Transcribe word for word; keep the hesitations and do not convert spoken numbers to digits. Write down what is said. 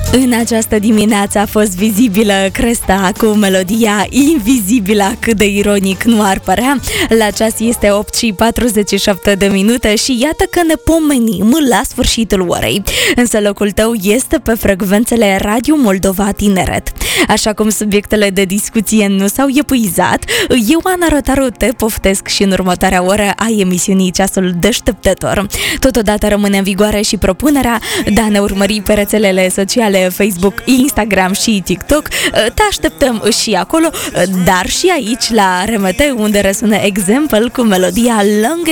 În această dimineață a fost vizibilă cresta cu melodia invizibilă, cât de ironic nu ar părea. La ceas este opt și patruzeci și șapte de minute și iată că ne pomenim la sfârșitul orei. Însă locul tău este pe frecvențele Radio Moldova Tineret. Așa cum subiectele de discuție nu s-au epuizat, eu, Ana Rotaru, te poftesc și în următoarea oră a emisiunii Ceasul Deșteptător. Totodată rămâne în vigoare și propunerea de a ne urmări pe rețelele sociale Facebook, Instagram și TikTok. Te așteptăm și acolo, dar și aici la R M T, unde răsună Example cu melodia Long